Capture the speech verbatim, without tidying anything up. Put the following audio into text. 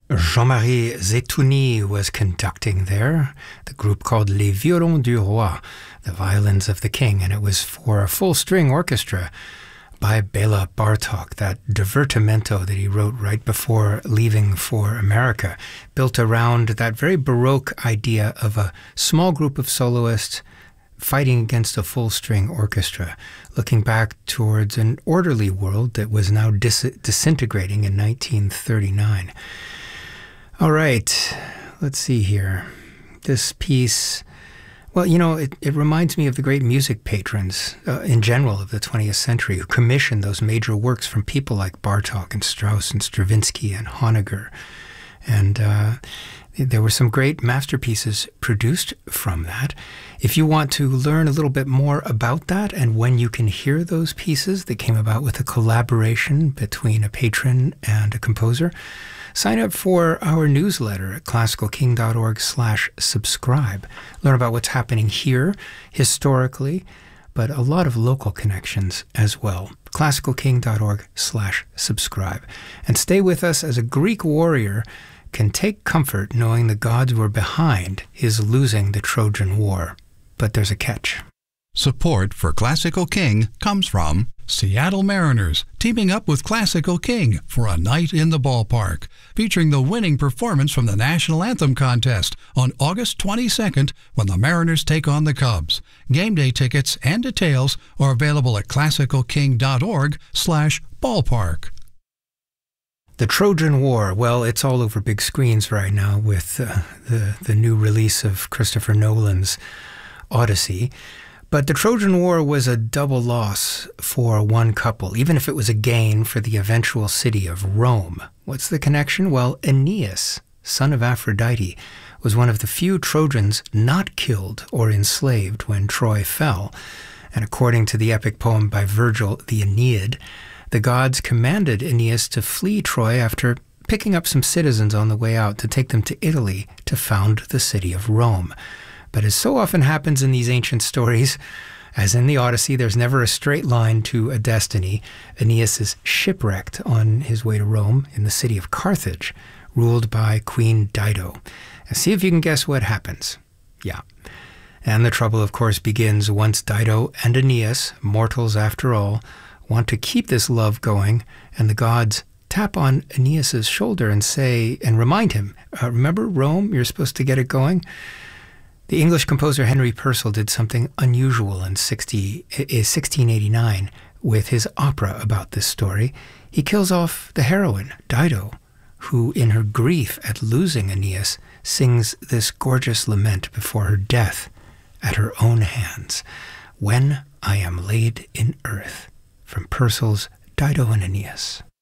Jean-Marie Zetouni was conducting there, the group called Les Violons du Roi, the Violins of the King, and it was for a full-string orchestra by Bela Bartok, that divertimento that he wrote right before leaving for America, built around that very Baroque idea of a small group of soloists fighting against a full-string orchestra, looking back towards an orderly world that was now dis- disintegrating in nineteen thirty-nine. All right, let's see here. This piece, well, you know, it, it reminds me of the great music patrons uh, in general of the twentieth century who commissioned those major works from people like Bartok and Strauss and Stravinsky and Honegger. And uh, there were some great masterpieces produced from that. If you want to learn a little bit more about that and when you can hear those pieces that came about with a collaboration between a patron and a composer, sign up for our newsletter at classicalking.org slash subscribe. Learn about what's happening here historically, but a lot of local connections as well. classicalking.org slash subscribe. And stay with us as a Greek warrior can take comfort knowing the gods were behind his losing the Trojan War. But there's a catch. Support for Classical King comes from Seattle Mariners, teaming up with Classical King for a night in the ballpark, featuring the winning performance from the National Anthem contest on August twenty-second when the Mariners take on the Cubs. Game day tickets and details are available at classicalking.org slash ballpark. The Trojan War, well, it's all over big screens right now with uh, the, the new release of Christopher Nolan's Odyssey. But the Trojan War was a double loss for one couple, even if it was a gain for the eventual city of Rome. What's the connection? Well, Aeneas, son of Aphrodite, was one of the few Trojans not killed or enslaved when Troy fell. And according to the epic poem by Virgil, the Aeneid, the gods commanded Aeneas to flee Troy after picking up some citizens on the way out to take them to Italy to found the city of Rome. But as so often happens in these ancient stories, as in the Odyssey, there's never a straight line to a destiny. Aeneas is shipwrecked on his way to Rome in the city of Carthage, ruled by Queen Dido. And see if you can guess what happens. Yeah. And the trouble, of course, begins once Dido and Aeneas, mortals after all, want to keep this love going, and the gods tap on Aeneas's shoulder and say, and remind him, uh, remember Rome, you're supposed to get it going? The English composer Henry Purcell did something unusual in sixteen eighty-nine with his opera about this story. He kills off the heroine, Dido, who in her grief at losing Aeneas sings this gorgeous lament before her death at her own hands, "When I am laid in earth," from Purcell's Dido and Aeneas.